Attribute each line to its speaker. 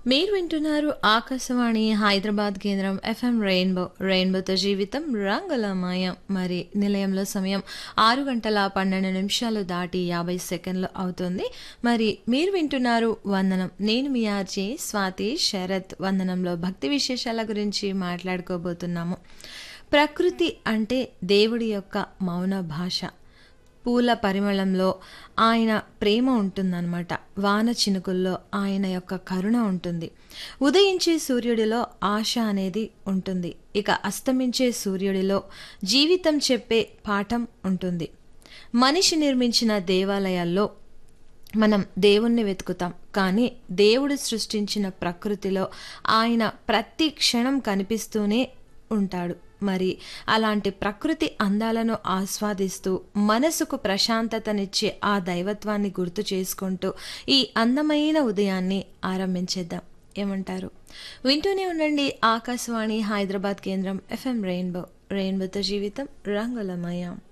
Speaker 1: మీరు వింటున్నారు ఆకాశవాణి హైదరాబాద్ కేంద్రం ఎఫ్ఎం రెయిన్బోతో జీవితం రంగులమయం. మరి నిలయంలో సమయం 6:12 దాటి 50 సెకండ్లు అవుతుంది. మరి మీరు వింటున్నారు వందనం. నేను మీ ఆర్జే స్వాతి శరత్. వందనంలో భక్తి విశేషాల గురించి మాట్లాడుకోబోతున్నాము. ప్రకృతి అంటే దేవుడి యొక్క మౌన భాష. పూల పరిమళంలో ఆయన ప్రేమ ఉంటుందన్నమాట. వాన చినుకుల్లో ఆయన యొక్క కరుణ ఉంటుంది. ఉదయించే సూర్యుడిలో ఆశ అనేది ఉంటుంది. ఇక అస్తమించే సూర్యుడిలో జీవితం చెప్పే పాఠం ఉంటుంది. మనిషి నిర్మించిన దేవాలయాల్లో మనం దేవుణ్ణి వెతుకుతాం, కానీ దేవుడు సృష్టించిన ప్రకృతిలో ఆయన ప్రతి క్షణం కనిపిస్తూనే ఉంటాడు. మరి అలాంటి ప్రకృతి అందాలను ఆస్వాదిస్తూ మనసుకు ప్రశాంతతనిచ్చే ఆ దైవత్వాన్ని గుర్తు చేసుకుంటూ ఈ అందమైన ఉదయాన్ని ఆరంభించేద్దాం. ఏమంటారు? వింటూనే ఉండండి ఆకాశవాణి హైదరాబాద్ కేంద్రం ఎఫ్ఎం రెయిన్బోతో జీవితం రంగులమయం.